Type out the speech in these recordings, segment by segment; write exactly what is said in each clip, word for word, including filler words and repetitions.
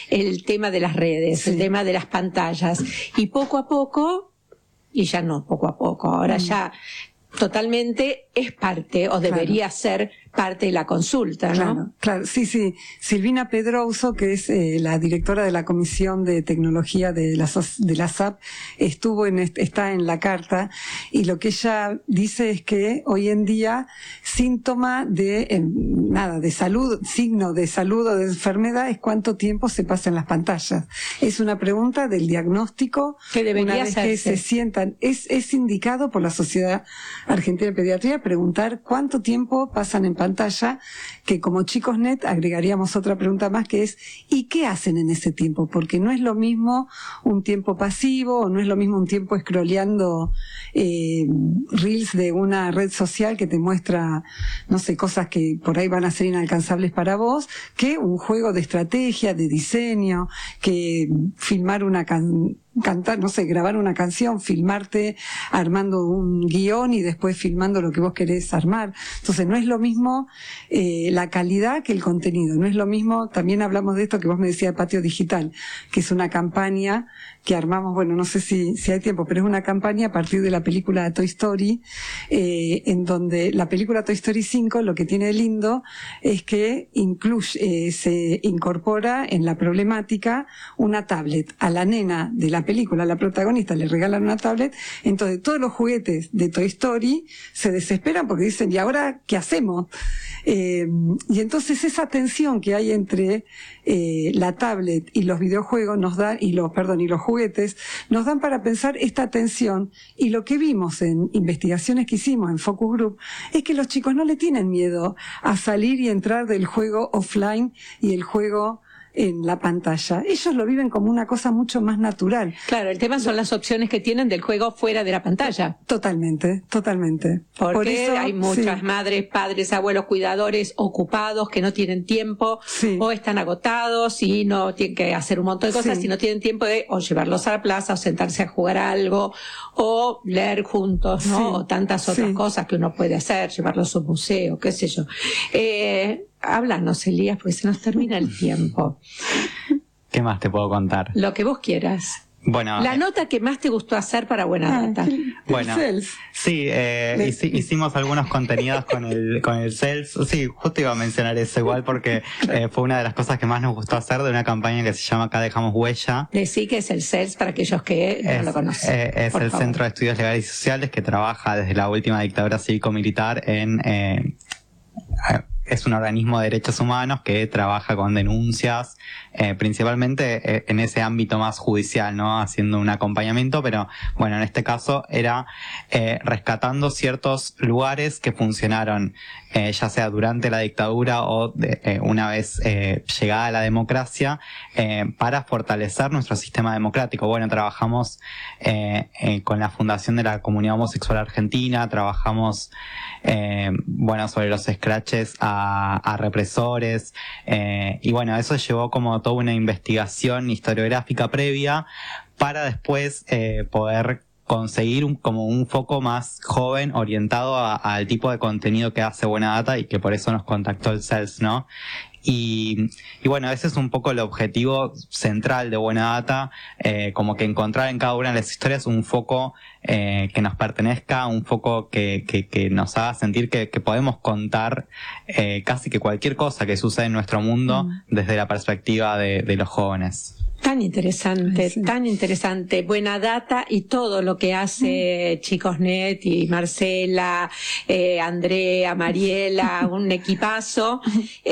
el tema de las redes, sí. el tema de las pantallas. Y poco a poco, y ya no poco a poco, ahora mm. ya totalmente es parte, o debería claro. ser parte de la consulta, ¿no? Claro, claro, sí, sí. Silvina Pedroso, que es eh, la directora de la Comisión de Tecnología de la, de la S A P, estuvo en, está en la carta, y lo que ella dice es que hoy en día síntoma de, eh, nada, de salud, signo de salud o de enfermedad es cuánto tiempo se pasa en las pantallas. Es una pregunta del diagnóstico que debería una vez hacerse. que se sientan. Es, es indicado por la Sociedad Argentina de Pediatría preguntar cuánto tiempo pasan en pantalla, que como Chicos Net agregaríamos otra pregunta más, que es ¿y qué hacen en ese tiempo? Porque no es lo mismo un tiempo pasivo, o no es lo mismo un tiempo scrolleando eh, reels de una red social que te muestra, no sé, cosas que por ahí van a ser inalcanzables para vos, que un juego de estrategia, de diseño, que filmar una can cantar, no sé, grabar una canción, filmarte armando un guión y después filmando lo que vos querés armar. Entonces no es lo mismo eh, la calidad que el contenido, no es lo mismo. También hablamos de esto que vos me decías de Patio Digital, que es una campaña que armamos, bueno, no sé si, si hay tiempo, pero es una campaña a partir de la película de Toy Story, eh, en donde la película Toy Story cinco lo que tiene de lindo es que incluye, eh, se incorpora en la problemática una tablet. A la nena de la película, a la protagonista, le regalan una tablet, entonces todos los juguetes de Toy Story se desesperan porque dicen, ¿y ahora qué hacemos? Eh, y entonces esa tensión que hay entre eh, la tablet y los videojuegos nos da, y los, perdón, y los juguetes, nos dan para pensar esta tensión, y lo que vimos en investigaciones que hicimos en Focus Group es que los chicos no le tienen miedo a salir y entrar del juego offline y el juego en la pantalla. Ellos lo viven como una cosa mucho más natural. Claro, el tema son las opciones que tienen del juego fuera de la pantalla. Totalmente, totalmente. Porque Por eso, hay muchas sí. madres, padres, abuelos, cuidadores ocupados que no tienen tiempo, sí. o están agotados y no tienen que hacer un montón de cosas, sí. y no tienen tiempo de o llevarlos a la plaza o sentarse a jugar a algo o leer juntos, ¿no? Sí. O tantas otras sí. cosas que uno puede hacer, llevarlos a un museo, qué sé yo. Eh, Háblanos, Elías, porque se nos termina el tiempo. ¿Qué más te puedo contar? Lo que vos quieras. Bueno, la eh, nota que más te gustó hacer para Buena Data. Ah, bueno, sí, eh, hici, hicimos algunos contenidos con el con el C E L S. Sí, justo iba a mencionar eso igual porque eh, fue una de las cosas que más nos gustó hacer de una campaña que se llama Acá Dejamos Huella. Decí que es el C E L S para aquellos que no es, lo conocen. Eh, es el favor. Centro de Estudios Legales y Sociales que trabaja desde la última dictadura cívico-militar en... Eh, es un organismo de derechos humanos que trabaja con denuncias, eh, principalmente eh, en ese ámbito más judicial, ¿no? Haciendo un acompañamiento, pero bueno, en este caso era eh, rescatando ciertos lugares que funcionaron, eh, ya sea durante la dictadura o de, eh, una vez eh, llegada la democracia, eh, para fortalecer nuestro sistema democrático. Bueno, trabajamos eh, eh, con la Fundación de la Comunidad Homosexual Argentina, trabajamos, eh, bueno, sobre los scratches a A, a represores, eh, y bueno, eso llevó como toda una investigación historiográfica previa para después eh, poder conseguir un, como un foco más joven orientado al tipo de contenido que hace Buena Data y que por eso nos contactó el C E L S, ¿no? Y, y bueno, ese es un poco el objetivo central de Buena Data, eh, como que encontrar en cada una de las historias un foco eh, que nos pertenezca, un foco que, que, que nos haga sentir que, que podemos contar eh, casi que cualquier cosa que sucede en nuestro mundo mm. desde la perspectiva de, de los jóvenes. Tan interesante, sí. tan interesante. Buena Data y todo lo que hace mm. Chicos Net y Marcela, eh, Andrea, Mariela, un equipazo.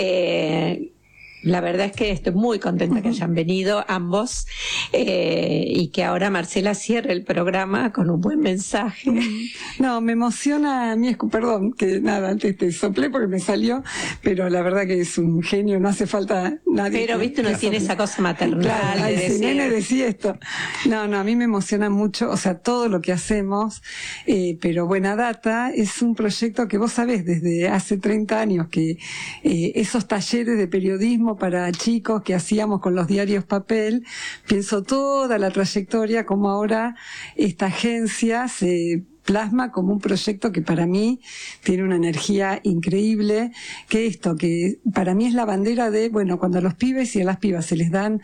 Eh, La verdad es que estoy muy contenta que hayan venido ambos eh, y que ahora Marcela cierre el programa con un buen mensaje. No, me emociona a mí, perdón, que nada, antes te soplé porque me salió, pero la verdad que es un genio, no hace falta nadie. Pero, que, viste, uno tiene esa cosa maternal. Claro, de decir, nene decía esto. No, no, a mí me emociona mucho, o sea, todo lo que hacemos, eh, pero Buena Data es un proyecto que vos sabés desde hace treinta años que eh, esos talleres de periodismo para chicos que hacíamos con los diarios papel, pienso toda la trayectoria, como ahora esta agencia se plasma como un proyecto que para mí tiene una energía increíble, que esto, que para mí es la bandera de, bueno, cuando a los pibes y a las pibas se les dan